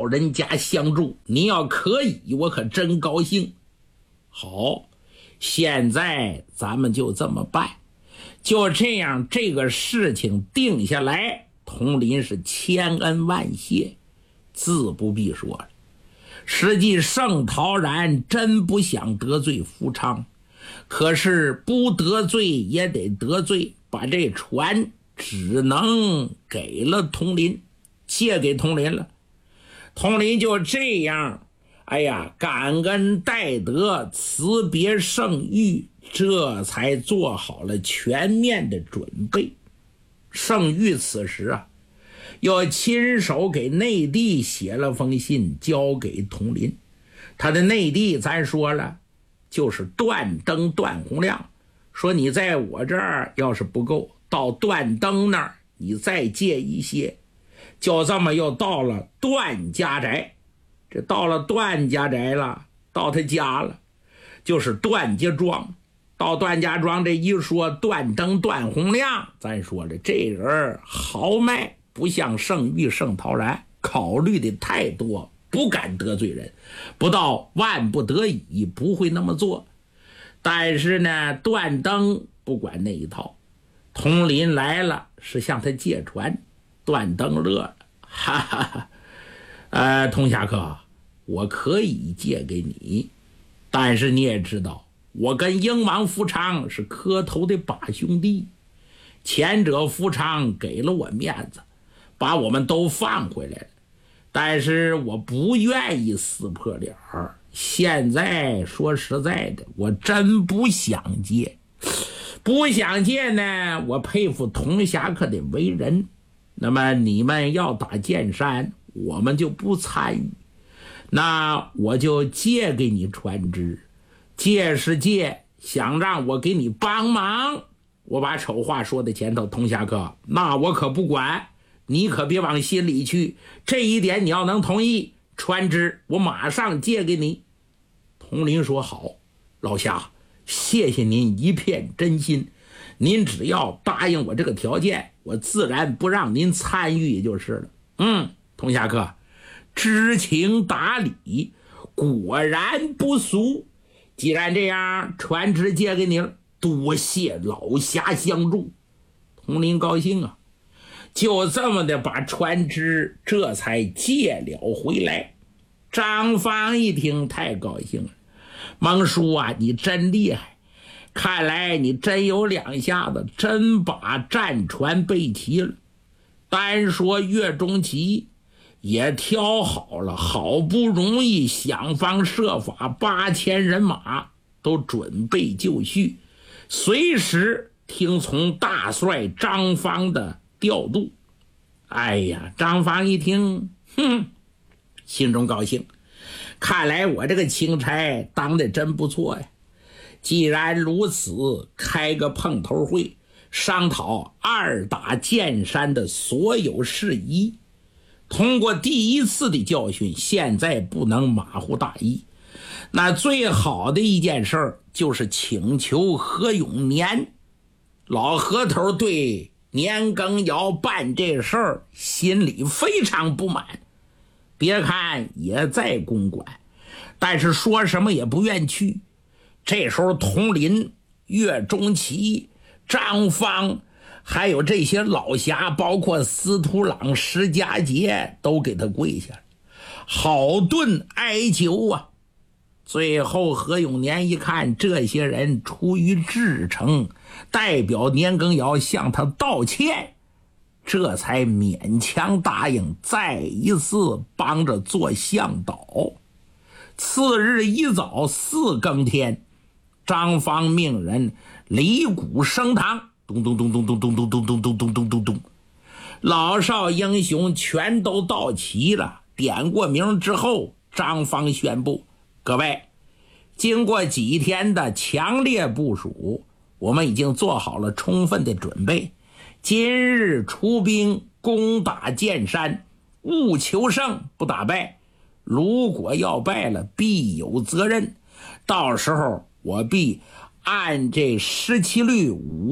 老人家相助，你要可以，我可真高兴。好，现在咱们就这么办，就这样，这个事情定下来，统领是千恩万谢，自不必说了。实际盛陶然真不想得罪福昌，可是不得罪也得得罪，把这船只能给了统领，借给统领了。统领就这样，哎呀，感恩戴德，辞别圣谕，这才做好了全面的准备。圣谕此时啊，要亲手给内地写了封信，交给统领。他的内地咱说了，就是段登段洪亮，说你在我这儿要是不够，到段登那儿你再借一些。就这么又到了段家宅，这到了段家宅了，到他家了，就是段家庄。到段家庄这一说，段登段洪亮，咱说了，这人豪迈，不像圣谕盛陶然，考虑的太多，不敢得罪人，不到万不得已不会那么做。但是呢，段登不管那一套，统领来了是向他借船，段登乐了，哈哈哈，童侠客，我可以借给你，但是你也知道，我跟英王福昌是磕头的把兄弟，前者福昌给了我面子，把我们都放回来了，但是我不愿意撕破脸儿。现在说实在的，我真不想借，不想借呢，我佩服童侠客的为人。那么你们要打剑山，我们就不参与，那我就借给你船只，借是借，想让我给你帮忙，我把丑话说在前头，童侠客，那我可不管，你可别往心里去，这一点你要能同意，船只我马上借给你。统领说好，老侠，谢谢您一片真心，您只要答应我这个条件，我自然不让您参与就是了。童侠客，知情达理，果然不俗。既然这样，船只借给你了，多谢老侠相助。统领高兴啊，就这么的把船只这才借了回来。张芳一听太高兴了，蒙叔啊，你真厉害，看来你真有两下子，真把战船备齐了。单说岳钟琪也挑好了，好不容易想方设法8000人马都准备就绪，随时听从大帅张芳的调度。哎呀，张芳一听，心中高兴，看来我这个钦差当得真不错呀。既然如此，开个碰头会，商讨2打剑山的所有事宜。通过第一次的教训，现在不能马虎大意。那最好的一件事就是请求何永年。老何头对年羹尧办这事儿心里非常不满，别看也在公馆，但是说什么也不愿去。这时候统领岳钟琪、张芳还有这些老侠，包括司徒朗、石家杰都给他跪下了，好顿哀求啊。最后何永年一看这些人出于至诚，代表年羹尧向他道歉，这才勉强答应再一次帮着做向导。次日一早4更天，张芳命人擂鼓升堂，咚咚咚咚咚咚咚咚咚咚咚咚咚咚，老少英雄全都到齐了。点过名之后，张芳宣布，各位，经过几天的强烈部署，我们已经做好了充分的准备，今日出兵攻打剑山，务求胜不打败，如果要败了必有责任，到时候我必按这17律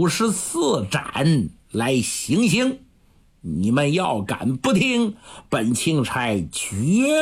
54斩来行刑，你们要敢不听，本钦差绝